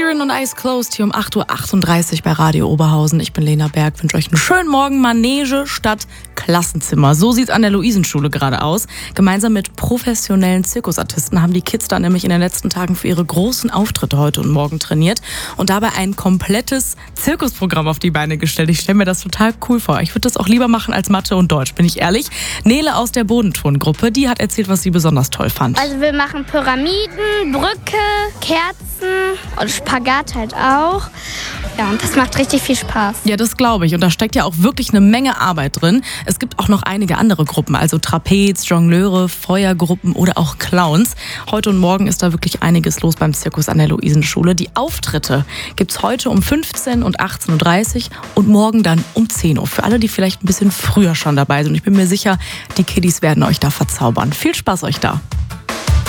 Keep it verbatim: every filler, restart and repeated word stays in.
Sheeran und Eyes Closed hier um acht Uhr achtunddreißig bei Radio Oberhausen. Ich bin Lena Berg, wünsche euch einen schönen Morgen. Manege statt Klassenzimmer. So sieht es an der Luisenschule gerade aus. Gemeinsam mit professionellen Zirkusartisten haben die Kids da nämlich in den letzten Tagen für ihre großen Auftritte heute und morgen trainiert und dabei ein komplettes Zirkusprogramm auf die Beine gestellt. Ich stelle mir das total cool vor. Ich würde das auch lieber machen als Mathe und Deutsch, bin ich ehrlich. Nele aus der Bodenturnengruppe, die hat erzählt, was sie besonders toll fand. Also wir machen Pyramiden, Brücke, Kerzen und Spagat halt auch. Ja, und das macht richtig viel Spaß. Ja, das glaube ich. Und da steckt ja auch wirklich eine Menge Arbeit drin. Es gibt auch noch einige andere Gruppen, also Trapez, Jongleure, Feuergruppen oder auch Clowns. Heute und morgen ist da wirklich einiges los beim Zirkus an der Luisenschule. Die Auftritte gibt's heute um fünfzehn und achtzehn Uhr dreißig und morgen dann um zehn Uhr. Für alle, die vielleicht ein bisschen früher schon dabei sind. Ich bin mir sicher, die Kiddies werden euch da verzaubern. Viel Spaß euch da.